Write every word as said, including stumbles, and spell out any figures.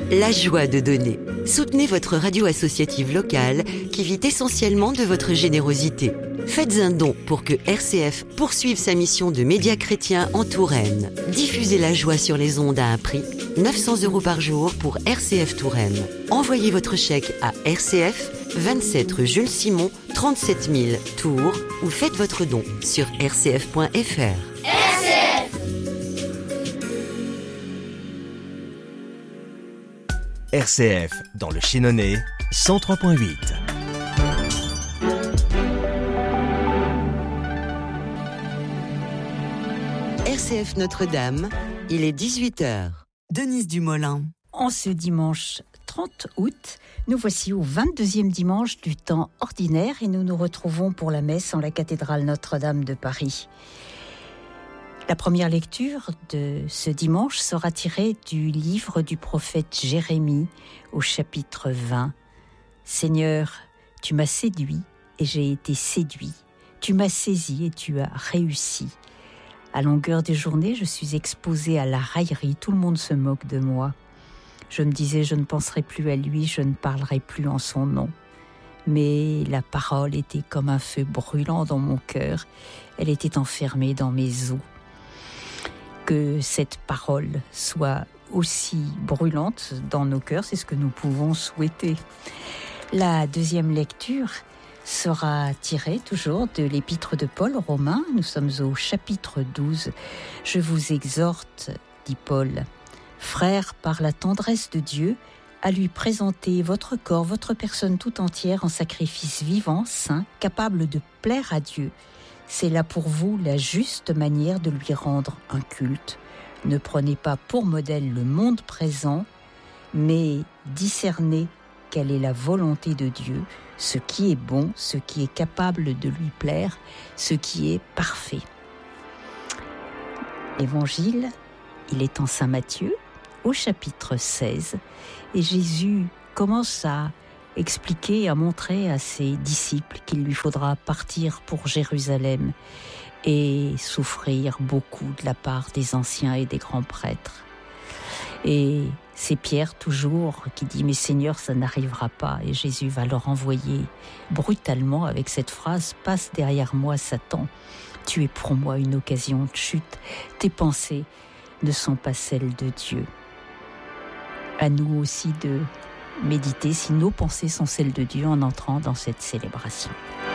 La joie de donner. Soutenez votre radio associative locale qui vit essentiellement de votre générosité. Faites un don pour que R C F poursuive sa mission de média chrétien en Touraine. Diffusez la joie sur les ondes à un prix, neuf cents euros par jour pour R C F Touraine. Envoyez votre chèque à R C F, vingt-sept rue Jules Simon, trente-sept mille Tours ou faites votre don sur r c f point f r. R C F R C F dans le Chénonais, cent trois virgule huit. R C F Notre-Dame, il est dix-huit heures. Denise Dumoulin. En ce dimanche trente août, nous voici au vingt-deuxième dimanche du temps ordinaire et nous nous retrouvons pour la messe en la cathédrale Notre-Dame de Paris. La première lecture de ce dimanche sera tirée du livre du prophète Jérémie au chapitre vingt. Seigneur, tu m'as séduit et j'ai été séduit. Tu m'as saisi et tu as réussi. À longueur des journées, je suis exposée à la raillerie. Tout le monde se moque de moi. Je me disais, je ne penserai plus à lui, je ne parlerai plus en son nom. Mais la parole était comme un feu brûlant dans mon cœur. Elle était enfermée dans mes os. Que cette parole soit aussi brûlante dans nos cœurs, c'est ce que nous pouvons souhaiter. La deuxième lecture sera tirée toujours de l'épître de Paul aux Romains. Nous sommes au chapitre douze. Je vous exhorte, dit Paul, frères, par la tendresse de Dieu, à lui présenter votre corps, votre personne tout entière en sacrifice vivant, saint, capable de plaire à Dieu. C'est là pour vous la juste manière de lui rendre un culte. Ne prenez pas pour modèle le monde présent, mais discernez quelle est la volonté de Dieu, ce qui est bon, ce qui est capable de lui plaire, ce qui est parfait. L'évangile, il est en Saint Matthieu, au chapitre seize, et Jésus commence à expliquer, à montrer à ses disciples qu'il lui faudra partir pour Jérusalem et souffrir beaucoup de la part des anciens et des grands prêtres. Et c'est Pierre toujours qui dit « Mais Seigneur, ça n'arrivera pas » et Jésus va leur envoyer brutalement avec cette phrase « Passe derrière moi, Satan, tu es pour moi une occasion de chute, tes pensées ne sont pas celles de Dieu. » À nous aussi de méditer si nos pensées sont celles de Dieu en entrant dans cette célébration.